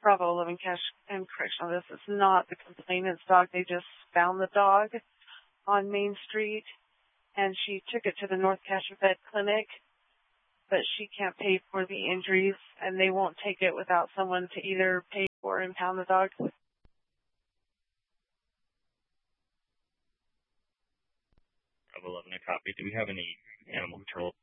Bravo 11 cash and correction on this. It's not the complainant's dog. They just found the dog on Main Street, and she took it to the North Cache Vet Clinic, but she can't pay for the injuries, and they won't take it without someone to either pay or impound the dog. Bravo 11, a copy. Do we have any animal control